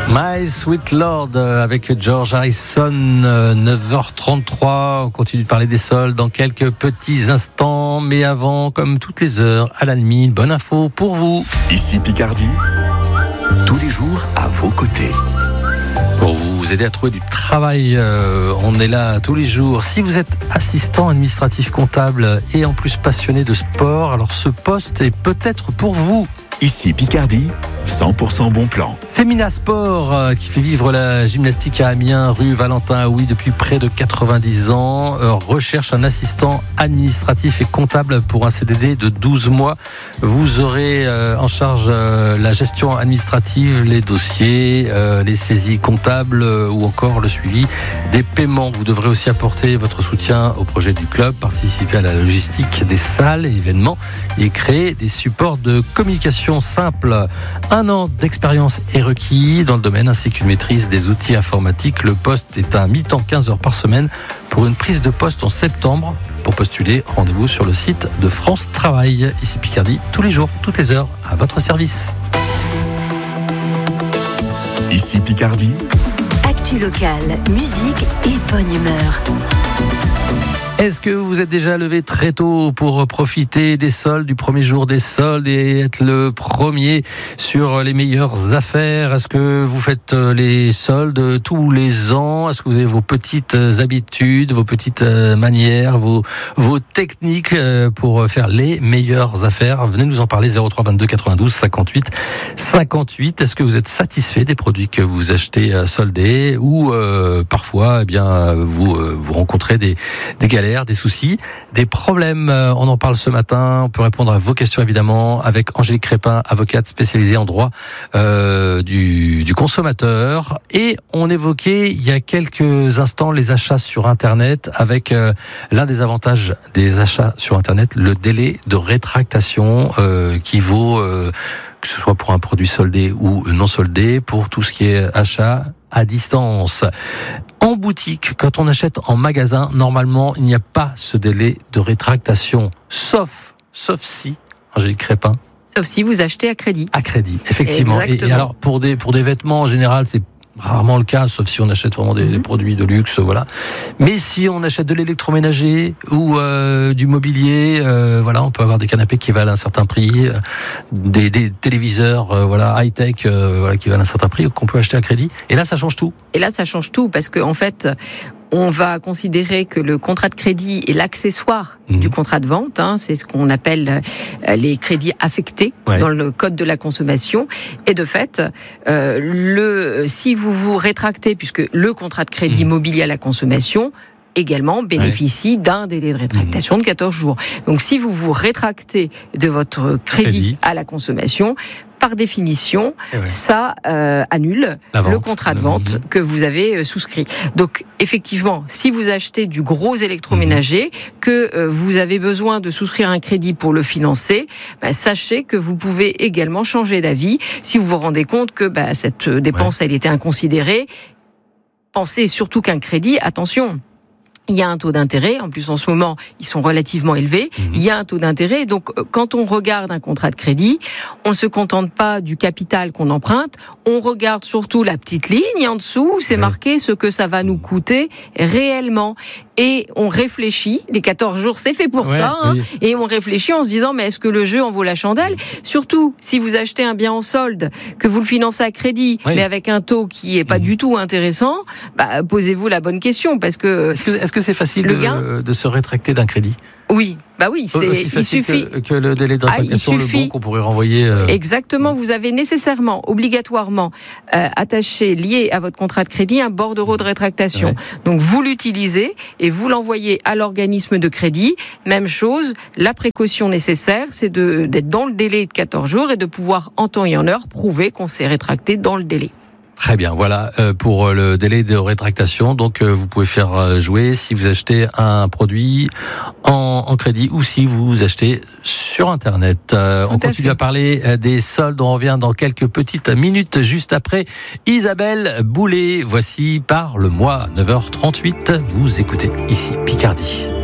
My Sweet Lord avec George Harrison, 9h33. On continue de parler des soldes dans quelques petits instants. Mais avant, comme toutes les heures, à la limite, bonne info pour vous. Ici Picardie, tous les jours à vos côtés. Pour vous aider à trouver du travail, on est là tous les jours. Si vous êtes assistant administratif comptable et en plus passionné de sport, alors ce poste est peut-être pour vous. Ici Picardie, 100% bon plan. Femina Sport, qui fait vivre la gymnastique à Amiens, rue Valentin Aoui depuis près de 90 ans, recherche un assistant administratif et comptable pour un CDD de 12 mois. Vous aurez en charge la gestion administrative, les dossiers, les saisies comptables ou encore le suivi des paiements. Vous devrez aussi apporter votre soutien au projet du club, participer à la logistique des salles et événements et créer des supports de communication simples. 1 an d'expérience est requis dans le domaine ainsi qu'une maîtrise des outils informatiques. Le poste est à mi-temps 15 heures par semaine pour une prise de poste en septembre. Pour postuler, rendez-vous sur le site de France Travail. Ici Picardie, tous les jours, toutes les heures, à votre service. Ici Picardie, actu locale, musique et bonne humeur. Est-ce que vous êtes déjà levé très tôt pour profiter des soldes, du premier jour des soldes et être le premier sur les meilleures affaires? Est-ce que vous faites les soldes tous les ans? Est-ce que vous avez vos petites habitudes, vos petites manières, vos techniques pour faire les meilleures affaires? Venez nous en parler, 03 22 92 58 58. Est-ce que vous êtes satisfait des produits que vous achetez soldés ou parfois vous rencontrez des galères, des soucis, des problèmes? On en parle ce matin. On peut répondre à vos questions évidemment avec Angélique Crépin, avocate spécialisée en droit du consommateur. Et on évoquait il y a quelques instants les achats sur Internet avec l'un des avantages des achats sur Internet, le délai de rétractation qui vaut que ce soit pour un produit soldé ou non soldé, pour tout ce qui est achat à distance. En boutique, quand on achète en magasin, normalement, il n'y a pas ce délai de rétractation, sauf si, Angélique Crépin. Sauf si vous achetez à crédit. À crédit, effectivement. Et alors, pour des vêtements, en général, c'est rarement le cas, sauf si on achète vraiment des produits de luxe, voilà. Mais si on achète de l'électroménager ou du mobilier, on peut avoir des canapés qui valent un certain prix, des téléviseurs, high-tech, qui valent un certain prix, qu'on peut acheter à crédit. Et là, ça change tout. Et là, ça change tout parce que en fait, on va considérer que le contrat de crédit est l'accessoire du contrat de vente. C'est ce qu'on appelle les crédits affectés dans le code de la consommation. Et de fait, si vous vous rétractez, puisque le contrat de crédit mobilier à la consommation également bénéficie d'un délai de rétractation de 14 jours. Donc si vous vous rétractez de votre crédit à la consommation, par définition, ça annule le contrat de vente que vous avez souscrit. Donc, effectivement, si vous achetez du gros électroménager, que vous avez besoin de souscrire un crédit pour le financer, sachez que vous pouvez également changer d'avis si vous vous rendez compte que cette dépense, elle était inconsidérée. Pensez surtout qu'un crédit, attention, il y a un taux d'intérêt, en plus en ce moment, ils sont relativement élevés, il y a un taux d'intérêt, donc quand on regarde un contrat de crédit, on ne se contente pas du capital qu'on emprunte, on regarde surtout la petite ligne en dessous où c'est marqué ce que ça va nous coûter réellement. Et on réfléchit, les 14 jours c'est fait pour ça, et on réfléchit en se disant mais est-ce que le jeu en vaut la chandelle? Surtout si vous achetez un bien en solde, que vous le financez à crédit, mais avec un taux qui est pas du tout intéressant, posez-vous la bonne question, parce que... Est-ce que c'est facile de se rétracter d'un crédit? Oui, il suffit que le délai de rétractation, le bon qu'on pourrait renvoyer. Exactement, vous avez nécessairement, obligatoirement attaché, lié à votre contrat de crédit, un bordereau de rétractation. Donc vous l'utilisez et vous l'envoyez à l'organisme de crédit. Même chose, la précaution nécessaire, c'est d'être dans le délai de 14 jours et de pouvoir en temps et en heure prouver qu'on s'est rétracté dans le délai. Très bien, voilà pour le délai de rétractation. Donc vous pouvez faire jouer si vous achetez un produit en crédit ou si vous achetez sur Internet. On continue à parler des soldes. On revient dans quelques petites minutes juste après Isabelle Boulay. Voici Parle-moi, 9h38. Vous écoutez ici Picardie.